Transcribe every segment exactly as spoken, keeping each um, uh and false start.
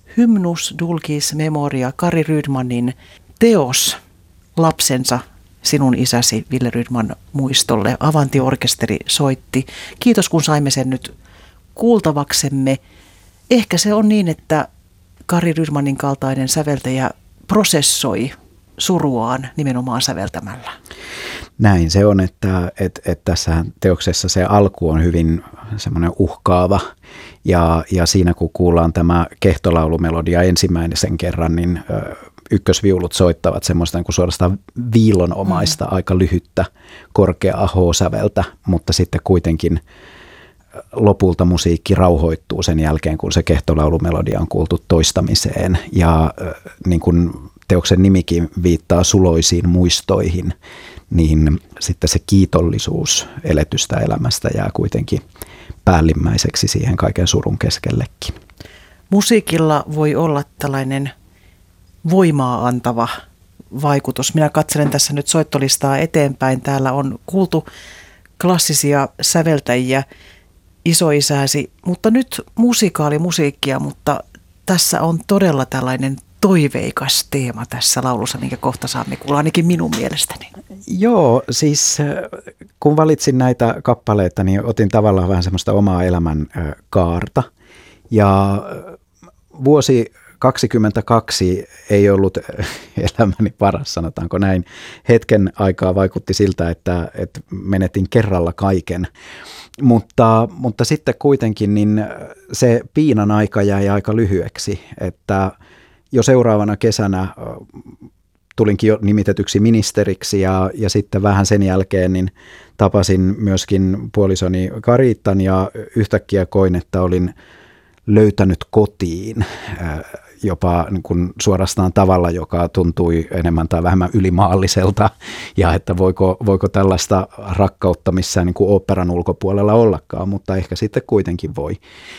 Hymnus dulcis memoria, Kari Rydmanin teos lapsensa sinun isäsi Wille Rydman muistolle. Avanti-orkesteri soitti. Kiitos kun saimme sen nyt kuultavaksemme. Ehkä se on niin, että Kari Rydmanin kaltainen säveltäjä prosessoi suruaan nimenomaan säveltämällä. Näin se on, että, että, että tässä teoksessa se alku on hyvin semmoinen uhkaava ja, ja siinä kun kuullaan tämä kehtolaulumelodia ensimmäisen kerran, niin ö, ykkösviulut soittavat semmoista niin kuin suorastaan viilonomaista, mm. aika lyhyttä, korkeaa H-säveltä, mutta sitten kuitenkin lopulta musiikki rauhoittuu sen jälkeen, kun se kehtolaulumelodia on kuultu toistamiseen ja ö, niin kuin teoksen nimikin viittaa suloisiin muistoihin, niin sitten se kiitollisuus eletystä elämästä jää kuitenkin päällimmäiseksi siihen kaiken surun keskellekin. Musiikilla voi olla tällainen voimaa antava vaikutus. Minä katselen tässä nyt soittolistaa eteenpäin. Täällä on kuultu klassisia säveltäjiä, isoisääsi, mutta nyt musikaalimusiikkia, mutta tässä on todella tällainen toiveikas teema tässä laulussa, minkä kohta saamme kuulla, ainakin minun mielestäni. Joo, siis kun valitsin näitä kappaleita, niin otin tavallaan vähän semmoista omaa elämän kaarta. Ja vuosi kaksikymmentäkaksi ei ollut elämäni paras, sanotaanko näin. Hetken aikaa vaikutti siltä, että, että menetin kerralla kaiken. Mutta, mutta sitten kuitenkin niin se piinan aika jäi aika lyhyeksi, että jo seuraavana kesänä tulinkin jo nimitetyksi ministeriksi ja, ja sitten vähän sen jälkeen niin tapasin myöskin puolisoni Karitan ja yhtäkkiä koin, että olin löytänyt kotiin jopa niin kuin suorastaan tavalla, joka tuntui enemmän tai vähemmän ylimaalliselta ja että voiko, voiko tällaista rakkautta missään niin kuin oopperan ulkopuolella ollakaan, mutta ehkä sitten kuitenkin voi.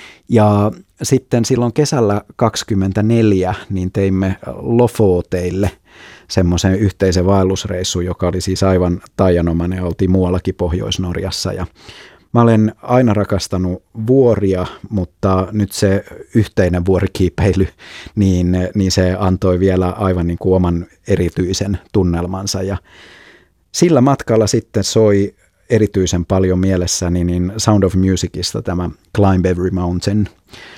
Ja sitten silloin kesällä kaksikymmentäneljä niin teimme Lofoteille semmoisen yhteisen vaellusreissun, joka oli siis aivan taianomainen. Oltiin muuallakin Pohjois-Norjassa ja mä olen aina rakastanut vuoria, mutta nyt se yhteinen vuorikiipeily, niin, niin se antoi vielä aivan niin kuin oman erityisen tunnelmansa. Ja sillä matkalla sitten soi erityisen paljon mielessäni niin Sound of Musicista tämä Climb Every Mountain,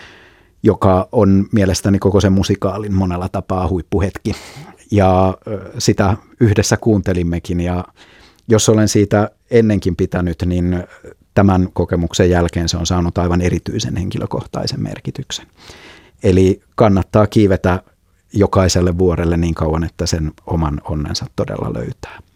joka on mielestäni koko sen musikaalin monella tapaa huippuhetki. Ja sitä yhdessä kuuntelimmekin ja jos olen siitä ennenkin pitänyt, niin tämän kokemuksen jälkeen se on saanut aivan erityisen henkilökohtaisen merkityksen. Eli kannattaa kiivetä jokaiselle vuorelle niin kauan, että sen oman onnensa todella löytää.